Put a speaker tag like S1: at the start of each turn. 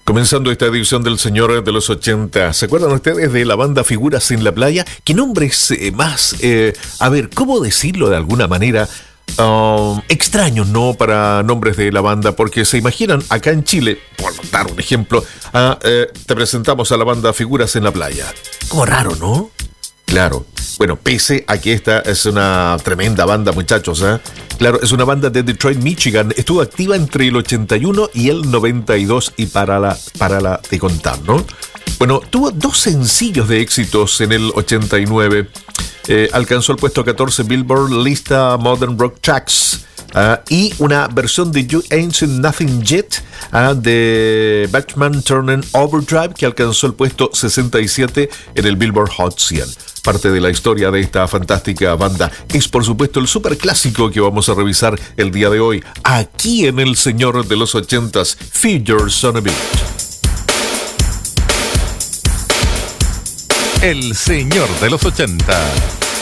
S1: Comenzando esta edición del Señor de los 80. ¿Se acuerdan ustedes de la banda Figuras en la Playa? ¿Qué nombres más, cómo decirlo de alguna manera, extraños, ¿no? Para nombres de la banda, porque se imaginan acá en Chile, por dar un ejemplo, te presentamos a la banda Figuras en la Playa. Como raro, ¿no? Claro. Bueno, pese a que esta es una tremenda banda, muchachos, ¿eh? Claro, es una banda de Detroit, Michigan. Estuvo activa entre el 81 y el 92 y para la de contar, ¿no? Bueno, tuvo 2 sencillos de éxitos en el 89. Alcanzó el puesto 14 Billboard lista Modern Rock Tracks. Y una versión de You Ain't Seen Nothing Yet de Bachman Turner Overdrive, que alcanzó el puesto 67 en el Billboard Hot 100. Parte de la historia de esta fantástica banda es, por supuesto, el superclásico que vamos a revisar el día de hoy, aquí en El Señor de los 80s, Figures on a Beat.
S2: El Señor de los 80.